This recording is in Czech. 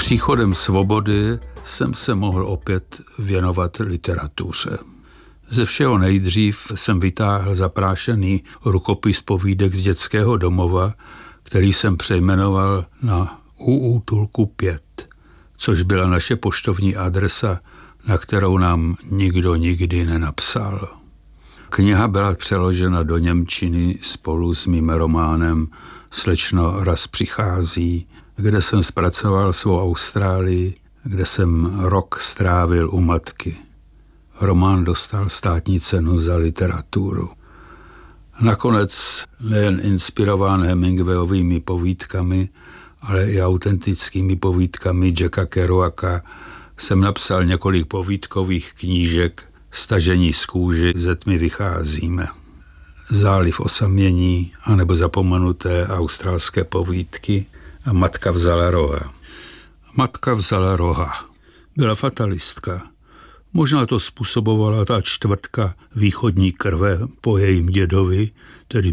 příchodem svobody jsem se mohl opět věnovat literatuře. Ze všeho nejdřív jsem vytáhl zaprášený rukopis povídek z dětského domova, který jsem přejmenoval na UU Tulku 5, což byla naše poštovní adresa, na kterou nám nikdo nikdy nenapsal. Kniha byla přeložena do němčiny spolu s mým románem Slečno raz přichází, kde jsem zpracoval svou Austrálii, kde jsem rok strávil u matky. Román dostal státní cenu za literaturu. Nakonec nejen inspirován Hemingwayovými povídkami, ale i autentickými povídkami Jacka Kerouaka jsem napsal několik povídkových knížek Stažení z kůži, ze tmy vycházíme. Záliv osamění anebo zapomenuté australské povídky a Matka vzala roha. Matka vzala roha. Byla fatalistka. Možná to způsobovala ta čtvrtka východní krve po jejím dědovi, tedy